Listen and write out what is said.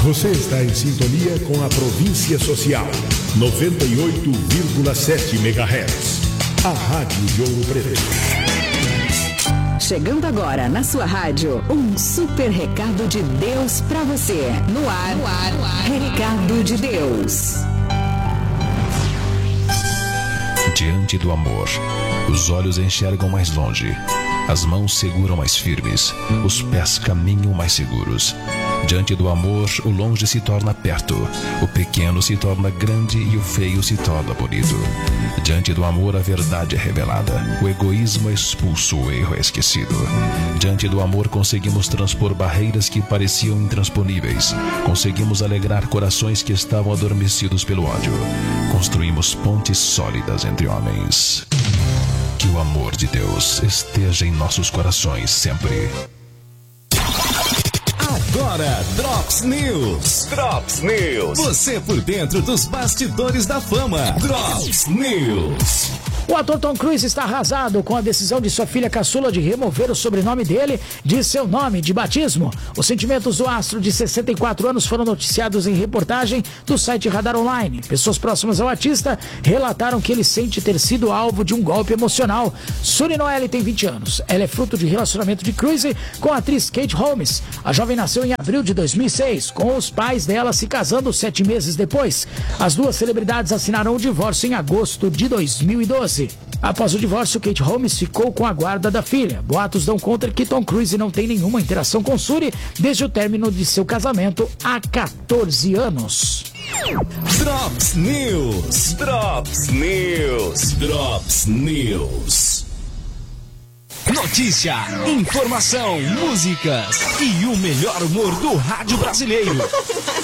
Você está em sintonia com a Província Social, 98,7 MHz. A Rádio de Ouro Preto. Chegando agora na sua rádio, um super recado de Deus pra você. No ar. Recado de Deus. Diante do amor, os olhos enxergam mais longe, as mãos seguram mais firmes, os pés caminham mais seguros. Diante do amor, o longe se torna perto, o pequeno se torna grande e o feio se torna bonito. Diante do amor, a verdade é revelada, o egoísmo é expulso, o erro é esquecido. Diante do amor, conseguimos transpor barreiras que pareciam intransponíveis, conseguimos alegrar corações que estavam adormecidos pelo ódio, construímos pontes sólidas entre homens. Que o amor de Deus esteja em nossos corações sempre. Agora, Drops News. Drops News. Você por dentro dos bastidores da fama. Drops News. O ator Tom Cruise está arrasado com a decisão de sua filha caçula de remover o sobrenome dele de seu nome de batismo. Os sentimentos do astro de 64 anos foram noticiados em reportagem do site Radar Online. Pessoas próximas ao artista relataram que ele sente ter sido alvo de um golpe emocional. Suri Noelle tem 20 anos. Ela é fruto de relacionamento de Cruise com a atriz Kate Holmes. A jovem nasceu em abril de 2006, com os pais dela se casando 7 meses depois. As duas celebridades assinaram o divórcio em agosto de 2012. Após o divórcio, Kate Holmes ficou com a guarda da filha. Boatos dão conta que Tom Cruise não tem nenhuma interação com Suri desde o término de seu casamento há 14 anos. Drops News. Drops News. Drops News. Notícia, informação, músicas e o melhor humor do rádio brasileiro.